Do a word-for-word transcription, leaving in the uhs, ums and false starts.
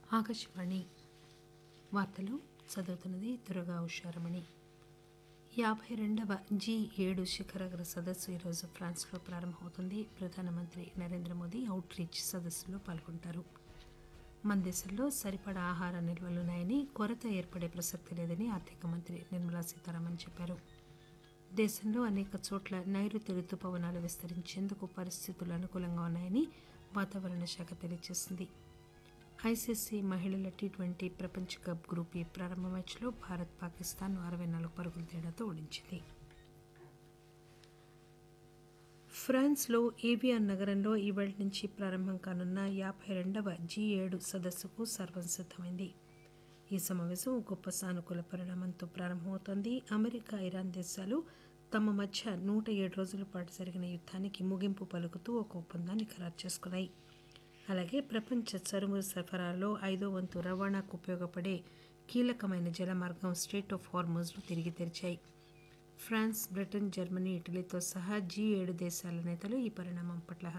ఆకాశవాణి వార్తలు చదువుతున్నది దుర్గా ఉషారమణి. యాభై రెండవ జీ ఏడు శిఖరాగ్ర సదస్సు ఈరోజు ఫ్రాన్స్లో ప్రారంభమవుతుంది. ప్రధానమంత్రి నరేంద్ర మోదీ అవుట్ రీచ్ సదస్సులో పాల్గొంటారు. మన దేశంలో సరిపడా ఆహార నిల్వలున్నాయని, కొరత ఏర్పడే ప్రసక్తి లేదని ఆర్థిక మంత్రి నిర్మలా సీతారామన్ చెప్పారు. దేశంలో అనేక చోట్ల నైరుతి రుతుపవనాలు విస్తరించేందుకు పరిస్థితులు అనుకూలంగా ఉన్నాయని వాతావరణ శాఖ తెలియజేసింది. ఐసీసీ మహిళల టీ ట్వంటీ ప్రపంచ కప్ గ్రూప్ ఈ ప్రారంభ మ్యాచ్లో భారత్ పాకిస్తాన్ అరవై నాలుగు పరుగుల తేడాతో ఓడించింది. ఫ్రాన్స్లో ఏవియాన్ నగరంలో ఈవేళ నుంచి ప్రారంభం కానున్న యాభై రెండవ జీ ఏడు సదస్సుకు సర్వం సిద్దమైంది. ఈ సమావేశం గొప్ప సానుకూల పరిణామంతో ప్రారంభమవుతోంది. అమెరికా, ఇరాన్ దేశాలు తమ మధ్య నూట ఏడు రోజుల పాటు జరిగిన యుద్దానికి ముగింపు పలుకుతూ ఒక ఒప్పందాన్ని ఖరారు చేసుకున్నాయి. అలాగే ప్రపంచ చమురు సరఫరాలో ఐదో వంతు రవాణాకు ఉపయోగపడే కీలకమైన జలమార్గం స్ట్రెయిట్ ఆఫ్ హార్ముజ్ను తిరిగి తెరిచాయి. ఫ్రాన్స్, బ్రిటన్, జర్మనీ, ఇటలీతో సహా జీ ఏడు దేశాల నేతలు ఈ పరిణామం పట్ల